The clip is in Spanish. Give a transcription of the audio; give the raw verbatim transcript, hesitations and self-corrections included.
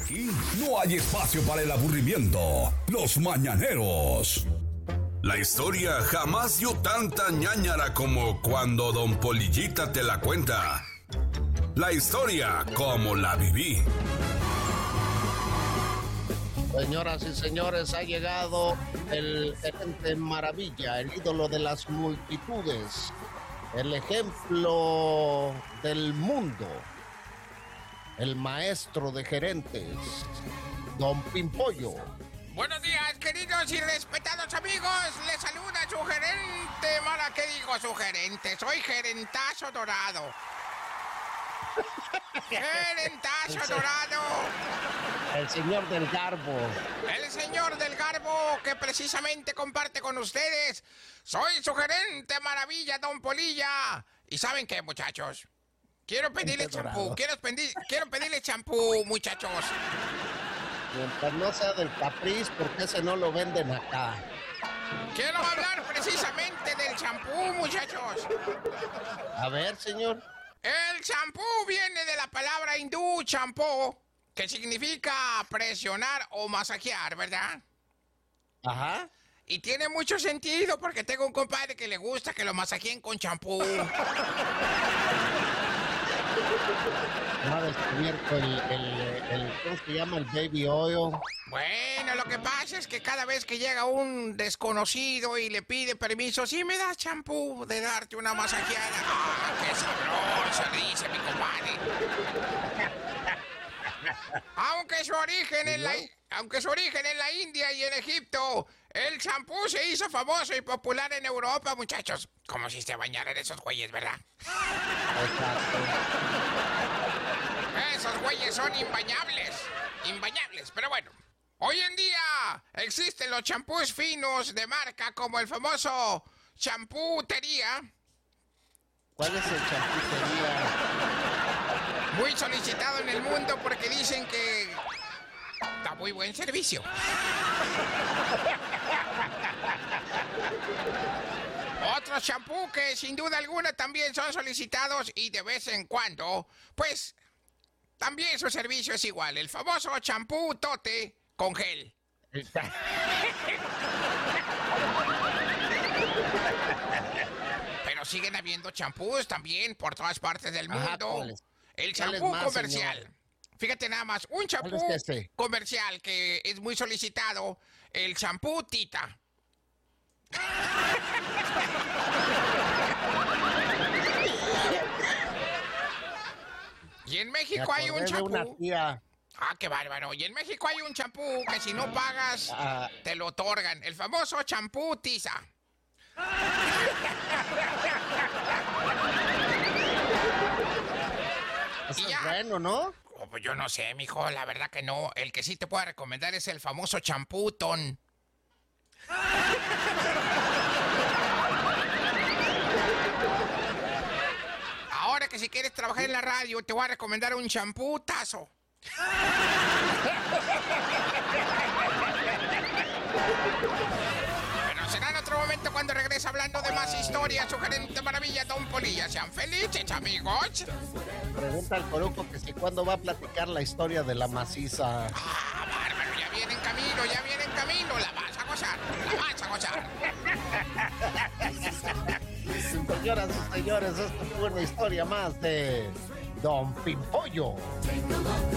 Aquí no hay espacio para el aburrimiento. Los Mañaneros. La historia jamás dio tanta ñáñara como cuando Don Polillita te la cuenta. La historia como la viví. Señoras y señores, ha llegado el gerente maravilla, el ídolo de las multitudes, el ejemplo del mundo, el maestro de gerentes, Don Pimpollo. Buenos días, queridos y respetados amigos. Les saluda su gerente. Mara, ¿qué digo su gerente? Soy gerentazo dorado. Gerentazo dorado. El señor del Garbo. El señor del Garbo que precisamente comparte con ustedes. Soy su gerente maravilla, Don Polilla. ¿Y saben qué, muchachos? Quiero pedirle champú. Quiero, pedir, quiero pedirle champú, muchachos. Mientras no sea del Capriz, porque ese no lo venden acá. Quiero hablar precisamente del champú, muchachos. A ver, señor. El champú viene de la palabra hindú champú, que significa presionar o masajear, ¿verdad? Ajá. Y tiene mucho sentido porque tengo un compadre que le gusta que lo masajeen con champú. No ha descubierto el, el, el, ¿cómo se llama? El baby oil. Bueno, lo que pasa es que cada vez que llega un desconocido y le pide permiso, ¿sí me das champú de darte una masajeada? ¡Ah, qué sabroso! Dice mi compadre. Aunque su origen en la, aunque su origen en la India y en Egipto, el champú se hizo famoso y popular en Europa, muchachos. Como si se bañaran esos güeyes, ¿verdad? Exacto. Esos güeyes son imbañables. Imbañables, pero bueno. Hoy en día existen los champús finos de marca como el famoso champú Tería. ¿Cuál es el champú Tería? Muy solicitado en el mundo porque dicen que da muy buen servicio. Otros champú que sin duda alguna también son solicitados y de vez en cuando, pues también su servicio es igual. El famoso champú Tote con gel. Pero siguen habiendo champús también por todas partes del mundo. Ajá, el champú comercial. Señor? Fíjate nada más, un champú es este? comercial que es muy solicitado, el champú Tita. Y en México hay un champú. Ah, qué bárbaro. Y en México hay un champú que si no pagas, ah. te lo otorgan. El famoso champú Tiza. Eso es bueno, ¿no? Oh, pues yo no sé, mijo, la verdad que no. El que sí te puedo recomendar es el famoso champú Ton. Ahora que si quieres trabajar en la radio, te voy a recomendar un champú Tazo. Pero será en otro momento cuando regrese hablando de más historias. Su gerente maravilla, Don Polilla. Sean felices, amigos. Pregunta al Coruco que si cuándo va a platicar la historia de la maciza. Ah, bárbaro, ya viene en camino, ya viene en camino. La vas a gozar, la vas a gozar. Señoras y señores, esto fue una historia más de Don Pimpollo.